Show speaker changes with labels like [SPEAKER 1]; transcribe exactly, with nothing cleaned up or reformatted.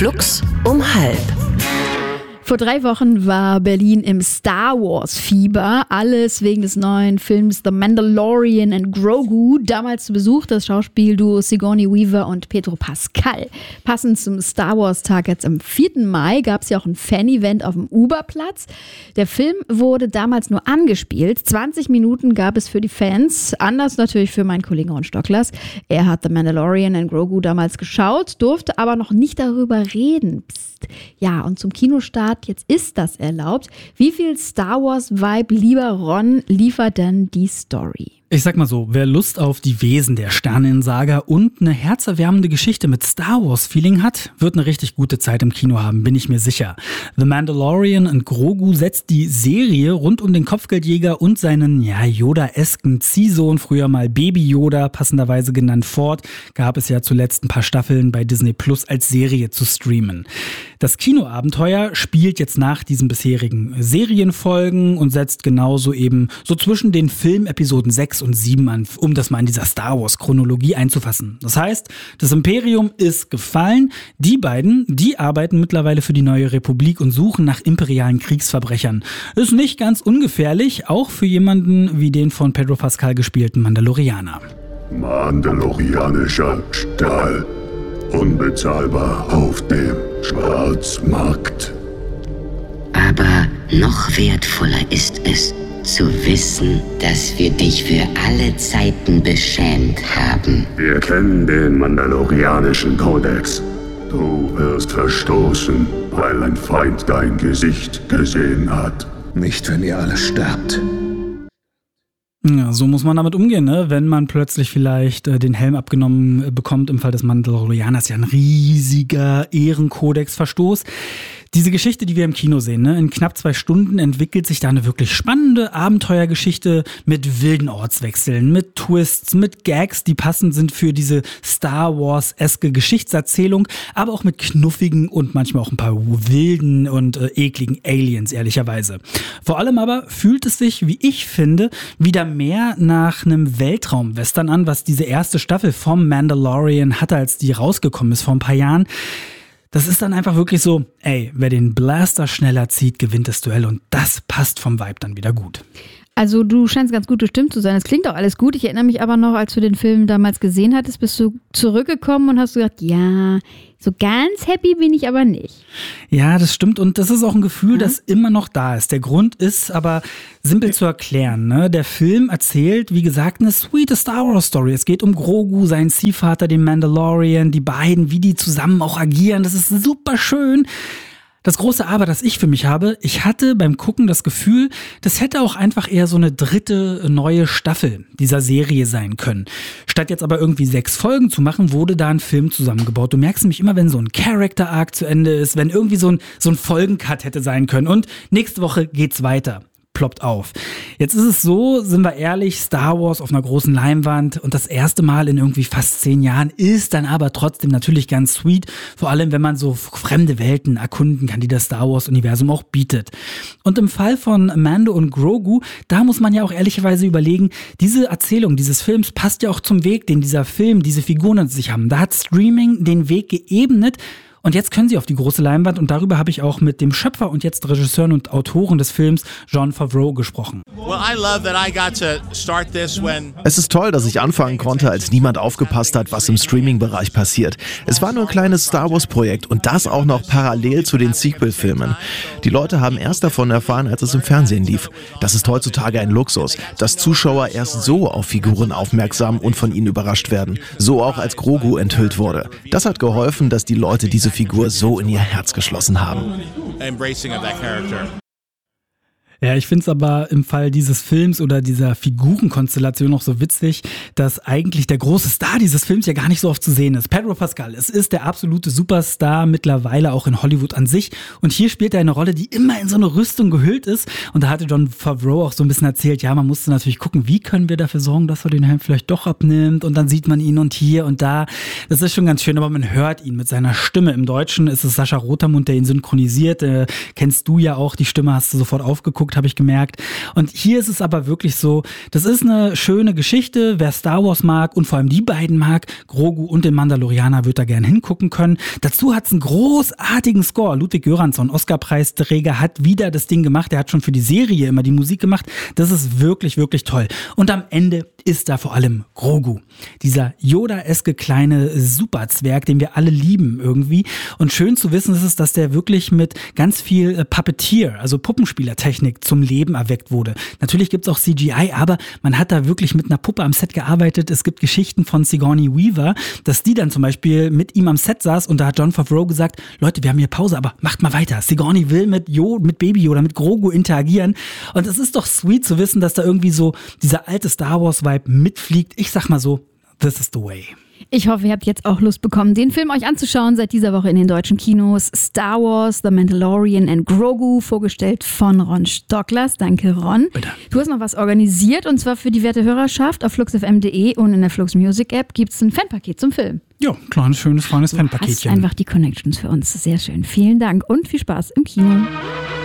[SPEAKER 1] Flux um halb.
[SPEAKER 2] Vor drei Wochen war Berlin im Star Wars Fieber. Alles wegen des neuen Films The Mandalorian and Grogu. Damals zu Besuch das Schauspielduo Sigourney Weaver und Pedro Pascal. Passend zum Star Wars Tag jetzt am vierten Mai gab es ja auch ein Fan-Event auf dem Uberplatz. Der Film wurde damals nur angespielt. zwanzig Minuten gab es für die Fans. Anders natürlich für meinen Kollegen Ron Stocklers. Er hat The Mandalorian and Grogu damals geschaut, durfte aber noch nicht darüber reden. Psst. Ja, und zum Kinostart, jetzt ist das erlaubt. Wie viel Star Wars-Vibe, lieber Ron, liefert denn die Story?
[SPEAKER 3] Ich sag mal so, wer Lust auf die Wesen der Sternensaga und eine herzerwärmende Geschichte mit Star Wars-Feeling hat, wird eine richtig gute Zeit im Kino haben, bin ich mir sicher. The Mandalorian and Grogu setzt die Serie rund um den Kopfgeldjäger und seinen, ja, Yoda-esken Ziehsohn, früher mal Baby Yoda, passenderweise genannt, fort. Gab es ja zuletzt ein paar Staffeln bei Disney Plus als Serie zu streamen. Das Kinoabenteuer spielt jetzt nach diesen bisherigen Serienfolgen und setzt genauso eben so zwischen den Filmepisoden sechs und sieben an, um das mal in dieser Star Wars Chronologie einzufassen. Das heißt, das Imperium ist gefallen. Die beiden, die arbeiten mittlerweile für die neue Republik und suchen nach imperialen Kriegsverbrechern. Ist nicht ganz ungefährlich, auch für jemanden wie den von Pedro Pascal gespielten Mandalorianer.
[SPEAKER 4] Mandalorianischer Stahl. Unbezahlbar auf dem Schwarzmarkt.
[SPEAKER 5] Aber noch wertvoller ist es, zu wissen, dass wir dich für alle Zeiten beschämt haben.
[SPEAKER 4] Wir kennen den Mandalorianischen Kodex. Du wirst verstoßen, weil ein Feind dein Gesicht gesehen hat.
[SPEAKER 6] Nicht, wenn ihr alle sterbt.
[SPEAKER 3] Ja, so muss man damit umgehen, ne? Wenn man plötzlich vielleicht äh, den Helm abgenommen äh, bekommt. Im Fall des Mandalorianers ja ein riesiger Ehrenkodex-Verstoß. Diese Geschichte, die wir im Kino sehen, ne? In knapp zwei Stunden entwickelt sich da eine wirklich spannende Abenteuergeschichte mit wilden Ortswechseln, mit Twists, mit Gags, die passend sind für diese Star Wars-eske Geschichtserzählung, aber auch mit knuffigen und manchmal auch ein paar wilden und äh, ekligen Aliens, ehrlicherweise. Vor allem aber fühlt es sich, wie ich finde, wieder mehr nach einem Weltraum-Western an, was diese erste Staffel vom Mandalorian hatte, als die rausgekommen ist vor ein paar Jahren. Das ist dann einfach wirklich so, ey, wer den Blaster schneller zieht, gewinnt das Duell, und das passt vom Vibe dann wieder gut.
[SPEAKER 2] Also du scheinst ganz gut gestimmt zu sein. Es klingt auch alles gut. Ich erinnere mich aber noch, als du den Film damals gesehen hattest, bist du zurückgekommen und hast gesagt, ja, so ganz happy bin ich aber nicht.
[SPEAKER 3] Ja, das stimmt, und das ist auch ein Gefühl, das immer noch da ist. Der Grund ist aber simpel zu erklären, ne? Der Film erzählt, wie gesagt, eine sweete Star Wars Story. Es geht um Grogu, seinen Ziehvater, den Mandalorian, die beiden, wie die zusammen auch agieren. Das ist super schön. Das große Aber, das ich für mich habe, ich hatte beim Gucken das Gefühl, das hätte auch einfach eher so eine dritte neue Staffel dieser Serie sein können. Statt jetzt aber irgendwie sechs Folgen zu machen, wurde da ein Film zusammengebaut. Du merkst nämlich immer, wenn so ein Character Arc zu Ende ist, wenn irgendwie so ein, so ein Folgencut hätte sein können, und nächste Woche geht's weiter. Ploppt auf. Jetzt ist es so, sind wir ehrlich, Star Wars auf einer großen Leinwand und das erste Mal in irgendwie fast zehn Jahren ist dann aber trotzdem natürlich ganz sweet, vor allem wenn man so fremde Welten erkunden kann, die das Star Wars Universum auch bietet. Und im Fall von Mando und Grogu, da muss man ja auch ehrlicherweise überlegen, diese Erzählung dieses Films passt ja auch zum Weg, den dieser Film, diese Figuren an sich haben. Da hat Streaming den Weg geebnet. Und jetzt können sie auf die große Leinwand, und darüber habe ich auch mit dem Schöpfer und jetzt Regisseur und Autoren des Films, Jon Favreau, gesprochen.
[SPEAKER 7] Es ist toll, dass ich anfangen konnte, als niemand aufgepasst hat, was im Streaming-Bereich passiert. Es war nur ein kleines Star Wars-Projekt, und das auch noch parallel zu den Sequel-Filmen. Die Leute haben erst davon erfahren, als es im Fernsehen lief. Das ist heutzutage ein Luxus, dass Zuschauer erst so auf Figuren aufmerksam und von ihnen überrascht werden. So auch als Grogu enthüllt wurde. Das hat geholfen, dass die Leute diese Figur so in ihr Herz geschlossen haben.
[SPEAKER 3] Ja, ich finde es aber im Fall dieses Films oder dieser Figurenkonstellation auch so witzig, dass eigentlich der große Star dieses Films ja gar nicht so oft zu sehen ist. Pedro Pascal, es ist der absolute Superstar mittlerweile auch in Hollywood an sich, und hier spielt er eine Rolle, die immer in so eine Rüstung gehüllt ist, und da hatte Jon Favreau auch so ein bisschen erzählt, ja, man musste natürlich gucken, wie können wir dafür sorgen, dass er den Helm vielleicht doch abnimmt, und dann sieht man ihn und hier und da. Das ist schon ganz schön, aber man hört ihn mit seiner Stimme. Im Deutschen ist es Sascha Rotermund, der ihn synchronisiert, äh, kennst du ja auch, die Stimme hast du sofort aufgeguckt. geguckt, habe ich gemerkt. Und hier ist es aber wirklich so, das ist eine schöne Geschichte. Wer Star Wars mag und vor allem die beiden mag, Grogu und den Mandalorianer, wird da gerne hingucken können. Dazu hat es einen großartigen Score. Ludwig Göransson, Oscar-Preisträger, hat wieder das Ding gemacht. Er hat schon für die Serie immer die Musik gemacht. Das ist wirklich, wirklich toll. Und am Ende ist da vor allem Grogu. Dieser Yoda-eske kleine Superzwerg, den wir alle lieben irgendwie. Und schön zu wissen ist es, dass der wirklich mit ganz viel Puppeteer, also Puppenspielertechnik, zum Leben erweckt wurde. Natürlich gibt es auch C G I, aber man hat da wirklich mit einer Puppe am Set gearbeitet. Es gibt Geschichten von Sigourney Weaver, dass die dann zum Beispiel mit ihm am Set saß und da hat Jon Favreau gesagt, Leute, wir haben hier Pause, aber macht mal weiter. Sigourney will mit Jo, mit Baby Yoda, mit Grogu interagieren. Und es ist doch sweet zu wissen, dass da irgendwie so dieser alte Star Wars Vibe mitfliegt. Ich sag mal so, this is the way.
[SPEAKER 2] Ich hoffe, ihr habt jetzt auch Lust bekommen, den Film euch anzuschauen. Seit dieser Woche in den deutschen Kinos. Star Wars, The Mandalorian and Grogu, vorgestellt von Ron Stocklers. Danke, Ron.
[SPEAKER 3] Bitte.
[SPEAKER 2] Du hast noch was organisiert, und zwar für die werte Hörerschaft. Auf flux f m punkt de und in der Flux Music App gibt es ein Fanpaket zum Film.
[SPEAKER 3] Ja, kleines, schönes, feines
[SPEAKER 2] Du
[SPEAKER 3] Fanpaketchen.
[SPEAKER 2] hast einfach die Connections für uns. Sehr schön. Vielen Dank und viel Spaß im Kino.